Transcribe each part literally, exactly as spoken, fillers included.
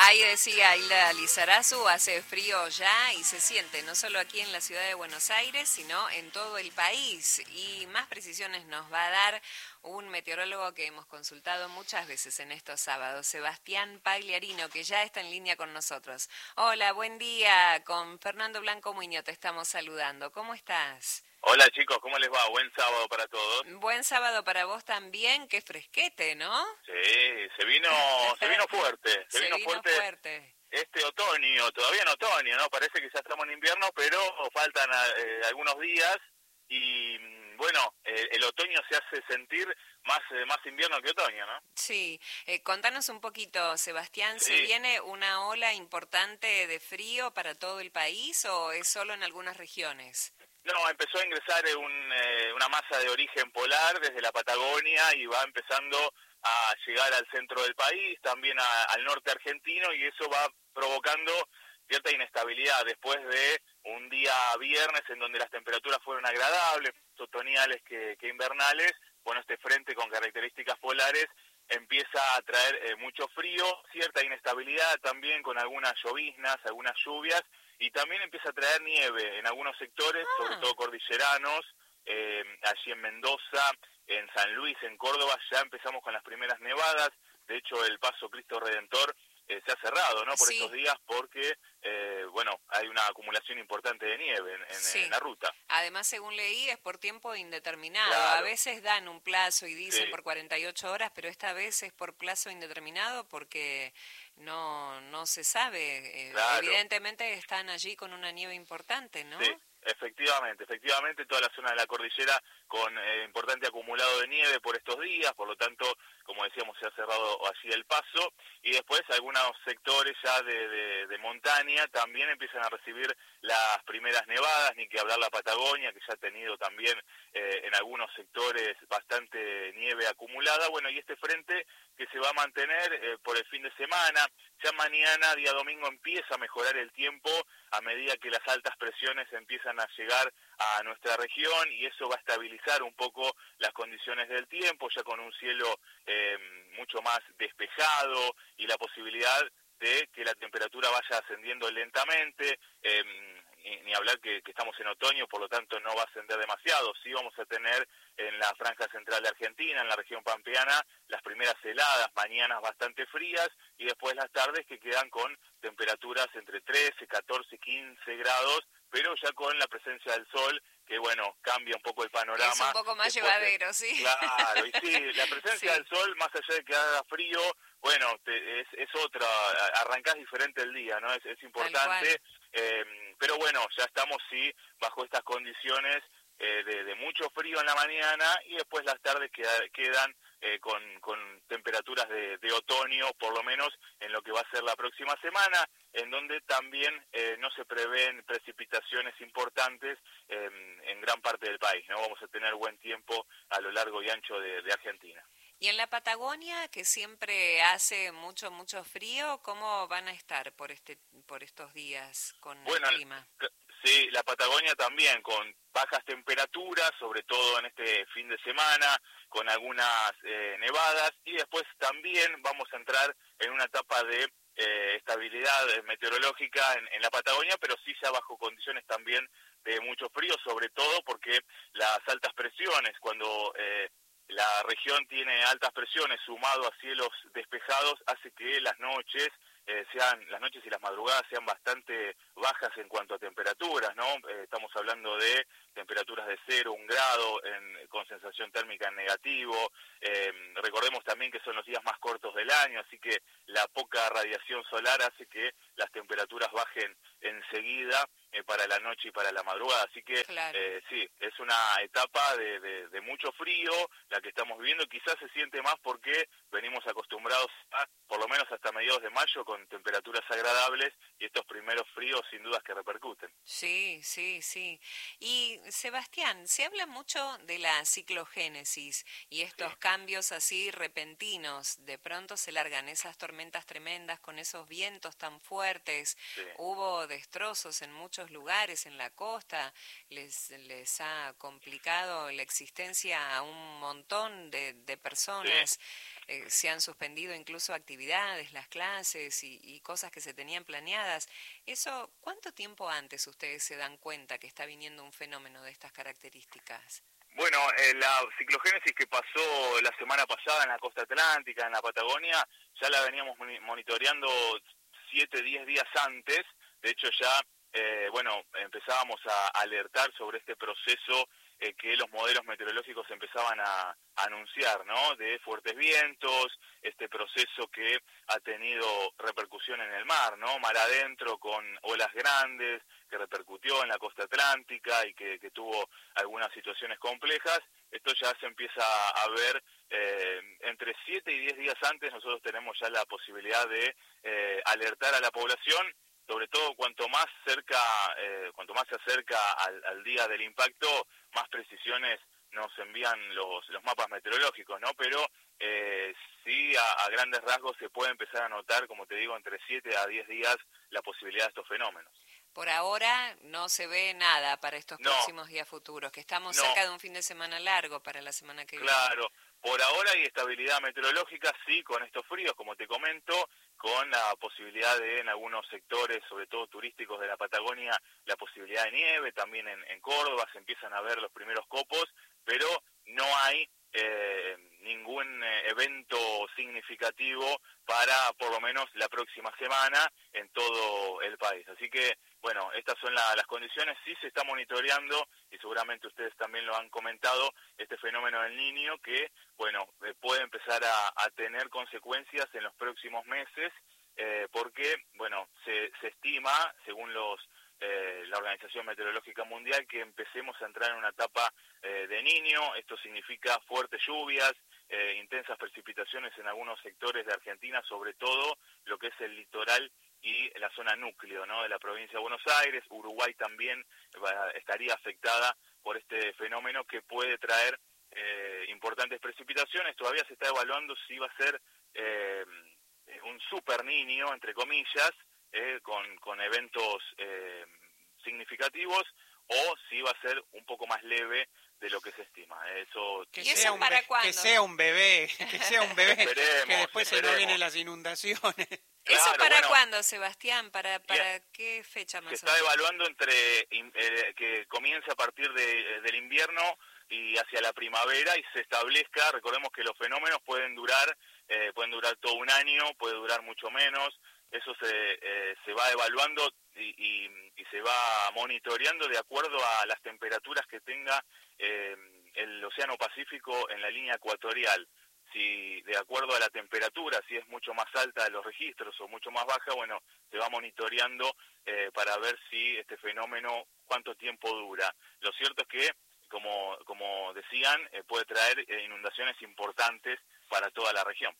Ahí decía Hilda Lizarazu, hace frío ya y se siente no solo aquí en la ciudad de Buenos Aires, sino en todo el país. Y más precisiones nos va a dar un meteorólogo que hemos consultado muchas veces en estos sábados, Sebastián Pagliarino, que ya está en línea con nosotros. Hola, buen día. Con Fernando Blanco Muñoz te estamos saludando. ¿Cómo estás? Hola chicos, ¿cómo les va? Buen sábado para todos. Buen sábado para vos también, qué fresquete, ¿no? Sí, se vino, se vino fuerte, se, se vino, vino fuerte, fuerte este otoño, todavía en otoño, ¿no? Parece que ya estamos en invierno, pero faltan eh, algunos días y bueno, eh, el otoño se hace sentir más, eh, más invierno que otoño, ¿no? Sí, eh, contanos un poquito, Sebastián, ¿se Sí. viene una ola importante de frío para todo el país o es solo en algunas regiones? No, empezó a ingresar un, eh, una masa de origen polar desde la Patagonia y va empezando a llegar al centro del país, también a, al norte argentino, y eso va provocando cierta inestabilidad después de un día viernes en donde las temperaturas fueron agradables, otoñales que, que invernales. Bueno, este frente con características polares empieza a traer eh, mucho frío, cierta inestabilidad también con algunas lloviznas, algunas lluvias, y también empieza a traer nieve en algunos sectores, Ah. sobre todo cordilleranos, eh, allí en Mendoza, en San Luis, en Córdoba, ya empezamos con las primeras nevadas. De hecho, el Paso Cristo Redentor eh, se ha cerrado, ¿no? Por Sí. estos días, porque, eh, bueno, hay una acumulación importante de nieve en, en, Sí. en la ruta. Además, según leí, es por tiempo indeterminado. Claro. A veces dan un plazo y dicen Sí. por cuarenta y ocho horas, pero esta vez es por plazo indeterminado porque no no se sabe. Eh, Claro. Evidentemente están allí con una nieve importante, ¿no? Sí. Efectivamente, efectivamente, toda la zona de la cordillera con eh, importante acumulado de nieve por estos días, por lo tanto, como decíamos, se ha cerrado allí el paso, y después algunos sectores ya de, de, de montaña también empiezan a recibir las primeras nevadas, ni que hablar la Patagonia, que ya ha tenido también eh, en algunos sectores bastante nieve acumulada. Bueno, y este frente que se va a mantener eh, por el fin de semana, ya mañana, día domingo, empieza a mejorar el tiempo a medida que las altas presiones empiezan a llegar a nuestra región, y eso va a estabilizar un poco las condiciones del tiempo, ya con un cielo eh, mucho más despejado y la posibilidad de que la temperatura vaya ascendiendo lentamente. Eh, ni, ni hablar que, que estamos en otoño, por lo tanto no va a ascender demasiado. Sí vamos a tener en la franja central de Argentina, en la región pampeana, las primeras heladas, mañanas bastante frías, y después las tardes que quedan con temperaturas entre trece, catorce, quince grados, pero ya con la presencia del sol, que bueno, cambia un poco el panorama. Es un poco más Después llevadero, de, sí. Claro, y sí, la presencia Sí. del sol, más allá de que haga frío, bueno, te, es, es otra, arrancás diferente el día, ¿no? Es, es importante, eh, pero bueno, ya estamos, sí, bajo estas condiciones eh, de, de mucho frío en la mañana, y después las tardes queda, quedan eh, con, con temperaturas de, de otoño, por lo menos en lo que va a ser la próxima semana, en donde también eh, no se prevén precipitaciones importantes eh, en gran parte del país, ¿no? Vamos a tener buen tiempo a lo largo y ancho de, de Argentina. Y en la Patagonia, que siempre hace mucho, mucho frío, ¿cómo van a estar por este por estos días con bueno, el clima? Sí, la Patagonia también, con bajas temperaturas, sobre todo en este fin de semana, con algunas eh, nevadas, y después también vamos a entrar en una etapa de eh, estabilidad meteorológica en, en la Patagonia, pero sí ya bajo condiciones también de mucho frío, sobre todo porque las altas presiones, cuando eh, la región tiene altas presiones sumado a cielos despejados, hace que las noches eh, sean las noches y las madrugadas sean bastante bajas en cuanto a temperaturas, ¿no? Eh, estamos hablando de temperaturas de cero, un grado, en, con sensación térmica en negativo. Eh, recordemos también que son los días más cortos del año, así que la poca radiación solar hace que las temperaturas bajen enseguida eh, para la noche y para la madrugada. Así que Claro. eh, sí, es una etapa de, de, de mucho frío la que estamos viviendo. Quizás se siente más porque venimos acostumbrados a, por lo menos hasta mediados de mayo, con temperaturas agradables, y estos primeros fríos sin dudas que repercuten. Sí, sí, sí. Y Sebastián, se habla mucho de la ciclogénesis y estos Sí. cambios así repentinos. De pronto se largan esas tormentas tremendas con esos vientos tan fuertes. Sí. Hubo destrozos en muchos lugares en la costa. Les, les ha complicado la existencia a un montón de, de personas. Sí. eh, se han suspendido incluso actividades, las clases y, y cosas que se tenían planeadas. Eso, ¿cuánto tiempo antes ustedes se dan cuenta que está viniendo un fenómeno de estas características? Bueno, eh, la ciclogénesis que pasó la semana pasada en la costa atlántica, en la Patagonia, ya la veníamos monitoreando siete, diez días antes. De hecho, ya, eh, bueno, empezábamos a alertar sobre este proceso eh, que los modelos meteorológicos empezaban a, a anunciar, ¿no? De fuertes vientos, este proceso que ha tenido repercusión en el mar, ¿no? Mar adentro con olas grandes, que repercutió en la costa atlántica y que, que tuvo algunas situaciones complejas. Esto ya se empieza a ver eh, entre siete y diez días antes. Nosotros tenemos ya la posibilidad de eh, alertar a la población, sobre todo cuanto más cerca, eh, cuanto más se acerca al, al día del impacto, más precisiones nos envían los, los mapas meteorológicos, ¿no? Pero eh, sí, a, a grandes rasgos se puede empezar a notar, como te digo, entre siete a diez días la posibilidad de estos fenómenos. Por ahora no se ve nada para estos no, próximos días futuros, que estamos no, cerca de un fin de semana largo para la semana que claro, viene. Claro, por ahora hay estabilidad meteorológica, sí, con estos fríos, como te comento, con la posibilidad de en algunos sectores, sobre todo turísticos de la Patagonia, la posibilidad de nieve, también en, en Córdoba se empiezan a ver los primeros copos, pero no hay eh, ningún eh, evento significativo para por lo menos la próxima semana en todo el país. Así que, bueno, estas son la, las condiciones. Sí se está monitoreando, y seguramente ustedes también lo han comentado, este fenómeno del Niño que, bueno, eh, puede empezar a, a tener consecuencias en los próximos meses, eh, porque, bueno, se, se estima, según los Eh, la Organización Meteorológica Mundial, que empecemos a entrar en una etapa eh, de Niño. Esto significa fuertes lluvias, eh, intensas precipitaciones en algunos sectores de Argentina, sobre todo lo que es el litoral y la zona núcleo, ¿no? De la provincia de Buenos Aires. Uruguay también va, estaría afectada por este fenómeno que puede traer eh, importantes precipitaciones. Todavía se está evaluando si va a ser eh, un super Niño, entre comillas, Eh, con, con eventos eh, significativos, o si va a ser un poco más leve de lo que se estima. Eso que, ¿Y sea eso un para be- cuándo? que sea un bebé, que sea un bebé, esperemos, que después esperemos. se nos vienen las inundaciones. ¿Eso Claro, para bueno, cuándo, Sebastián? ¿Para, para bien, qué fecha más se o está menos? evaluando entre eh, que comience a partir de, del invierno y hacia la primavera y se establezca. Recordemos que los fenómenos pueden durar eh, pueden durar todo un año, puede durar mucho menos. Eso se, eh, se va evaluando y, y, y se va monitoreando de acuerdo a las temperaturas que tenga eh, el Océano Pacífico en la línea ecuatorial. Si de acuerdo a la temperatura, si es mucho más alta de los registros o mucho más baja, bueno, se va monitoreando eh, para ver si este fenómeno, cuánto tiempo dura. Lo cierto es que, como, como decían, eh, puede traer eh, inundaciones importantes para toda la región.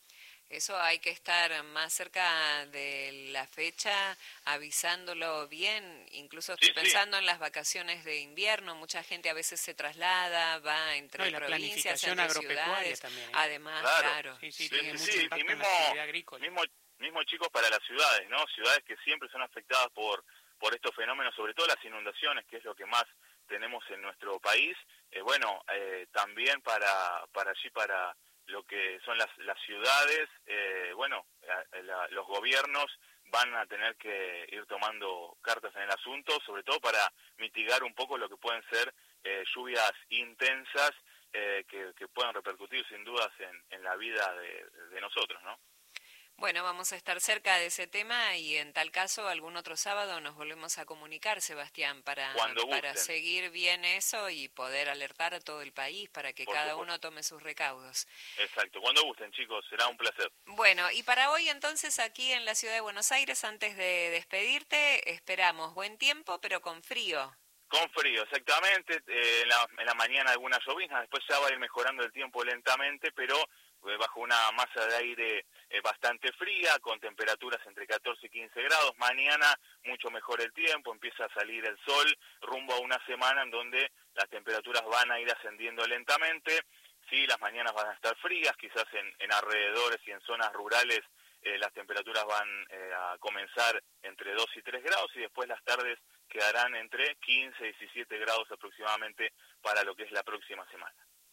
Eso hay que estar más cerca de la fecha, avisándolo bien. Incluso estoy Sí, sí. pensando en las vacaciones de invierno. Mucha gente a veces se traslada, va entre No, y la provincias, planificación entre agropecuaria ciudades. también, ¿eh? Además, Claro. claro. Sí, sí, Sí, tiene sí, mucho sí. impacto Y en la mismo, actividad agrícola. mismo, mismo chicos para las ciudades, ¿no? Ciudades que siempre son afectadas por, por estos fenómenos, sobre todo las inundaciones, que es lo que más tenemos en nuestro país. Eh, bueno, eh, también para, para allí, para lo que son las, las ciudades, eh, bueno, la, la, los gobiernos van a tener que ir tomando cartas en el asunto, sobre todo para mitigar un poco lo que pueden ser eh, lluvias intensas eh, que, que puedan repercutir sin dudas en, en la vida de, de nosotros, ¿no? Bueno, vamos a estar cerca de ese tema y en tal caso algún otro sábado nos volvemos a comunicar, Sebastián, para, Cuando para gusten. seguir bien eso y poder alertar a todo el país para que Por cada supuesto. uno tome sus recaudos. Exacto, cuando gusten, chicos, será un placer. Bueno, y para hoy entonces aquí en la ciudad de Buenos Aires, antes de despedirte, esperamos buen tiempo, pero con frío. Con frío, exactamente. Eh, en, la, en la mañana algunas lloviznas, después ya va a ir mejorando el tiempo lentamente, pero eh, bajo una masa de aire eh, bastante fría, con temperaturas entre catorce y quince grados. Mañana mucho mejor el tiempo, empieza a salir el sol, rumbo a una semana en donde las temperaturas van a ir ascendiendo lentamente. Sí, las mañanas van a estar frías, quizás en, en alrededores y en zonas rurales eh, las temperaturas van eh, a comenzar entre dos y tres grados y después las tardes quedarán entre quince y diecisiete grados aproximadamente para lo que es la próxima semana.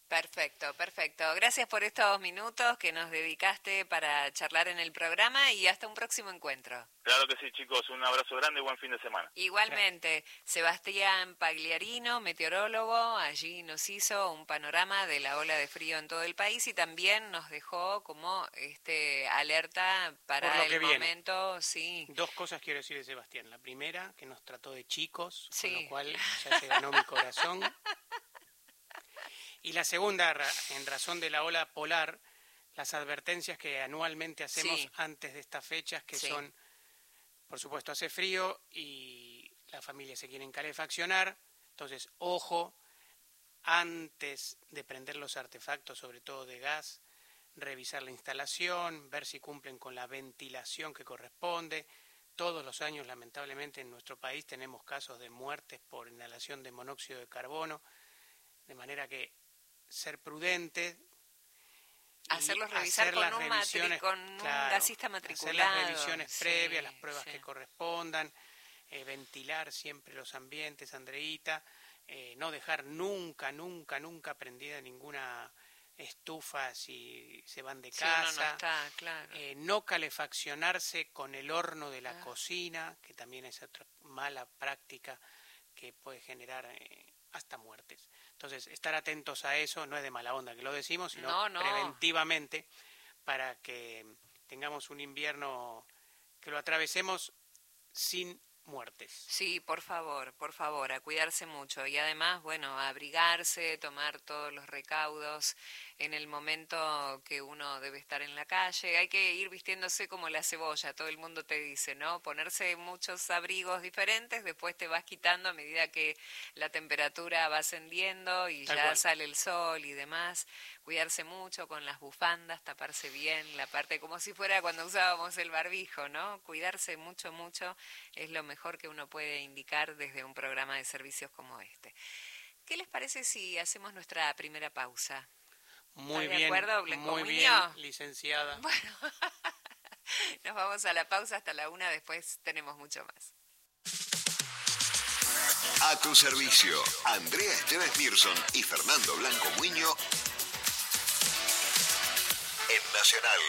Perfecto, perfecto. Gracias por estos minutos que nos dedicaste para charlar en el programa y hasta un próximo encuentro. Claro que sí, chicos. Un abrazo grande y buen fin de semana. Igualmente, Gracias. Sebastián Pagliarino, meteorólogo, allí nos hizo un panorama de la ola de frío en todo el país y también nos dejó como este alerta para el momento. Sí. Dos cosas quiero decir de Sebastián. La primera, que nos trató de chicos, sí. con lo cual ya se ganó mi corazón. Y la segunda, en razón de la ola polar, las advertencias que anualmente hacemos sí. antes de estas fechas, que sí. son, por supuesto, hace frío y las familias se quieren calefaccionar, entonces, ojo, antes de prender los artefactos, sobre todo de gas, revisar la instalación, ver si cumplen con la ventilación que corresponde. Todos los años, lamentablemente, en nuestro país tenemos casos de muertes por inhalación de monóxido de carbono, de manera que ser prudente, hacerlos revisar hacer con, las un, revisiones, matri con claro, un gasista matriculado. Hacer las revisiones sí, previas, las pruebas sí. que correspondan, eh, ventilar siempre los ambientes, Andreita, eh, no dejar nunca, nunca, nunca prendida ninguna estufa si se van de sí, casa, no, no, está, claro. eh, no calefaccionarse con el horno de la ah. cocina, que también es otra mala práctica que puede generar eh, hasta muertes. Entonces, estar atentos a eso, no es de mala onda que lo decimos, sino no, no. preventivamente, para que tengamos un invierno que lo atravesemos sin muertes. Sí, por favor, por favor, a cuidarse mucho y además, bueno, a abrigarse, tomar todos los recaudos en el momento que uno debe estar en la calle. Hay que ir vistiéndose como la cebolla, todo el mundo te dice, ¿no? Ponerse muchos abrigos diferentes, después te vas quitando a medida que la temperatura va ascendiendo y Tal ya cual. sale el sol y demás. Cuidarse mucho con las bufandas, taparse bien la parte como si fuera cuando usábamos el barbijo, ¿no? Cuidarse mucho, mucho es lo mejor que uno puede indicar desde un programa de servicios como este. ¿Qué les parece si hacemos nuestra primera pausa? Muy ¿Estás de bien, acuerdo, Blanco muy Muñoz? bien, licenciada. Bueno, nos vamos a la pausa hasta la una, después tenemos mucho más. A tu servicio, Andrea Esteves Mirson y Fernando Blanco Muñoz en Nacional.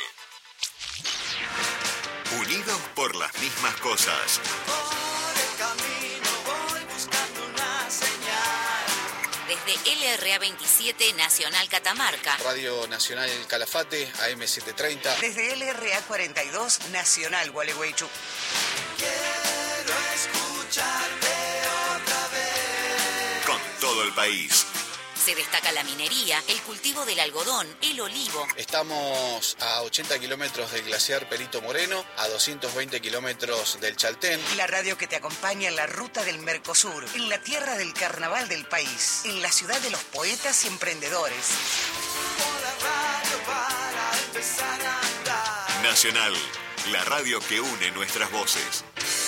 Unidos por las mismas cosas. Por el camino voy buscando una señal. Desde L R A veintisiete Nacional Catamarca. Radio Nacional Calafate, A M setecientos treinta. Desde L R A cuarenta y dos Nacional Gualeguaychú. Quiero escucharte otra vez. Con todo el país. Se destaca la minería, el cultivo del algodón, el olivo. Estamos a ochenta kilómetros del glaciar Perito Moreno, a doscientos veinte kilómetros del Chaltén. La radio que te acompaña en la ruta del Mercosur, en la tierra del carnaval del país, en la ciudad de los poetas y emprendedores. Por la radio para empezar a andar. Nacional, la radio que une nuestras voces.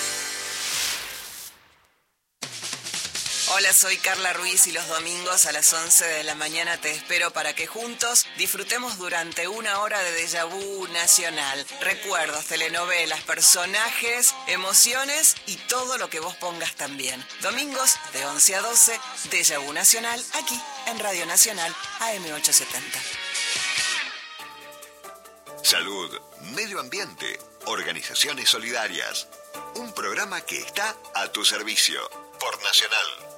Hola, soy Carla Ruiz y los domingos a las once de la mañana te espero para que juntos disfrutemos durante una hora de déjà vu nacional. Recuerdos, telenovelas, personajes, emociones y todo lo que vos pongas también. Domingos de once a doce, déjà vu nacional, aquí en Radio Nacional A M ochocientos setenta. Salud, medio ambiente, organizaciones solidarias. Un programa que está a tu servicio por Nacional.